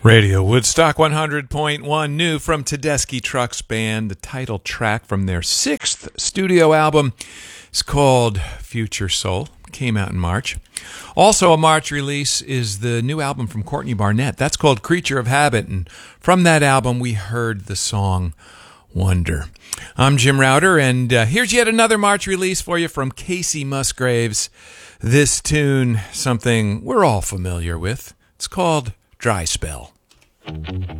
Radio Woodstock 100.1, new from Tedeschi Trucks Band. The title track from their sixth studio album is called Future Soul. Came out in March. Also a March release is the new album from Courtney Barnett. That's called Creature of Habit, and from that album we heard the song Wonder. I'm Jim Router, and here's yet another March release for you from Casey Musgraves. This tune, something we're all familiar with. It's called Dry Spell.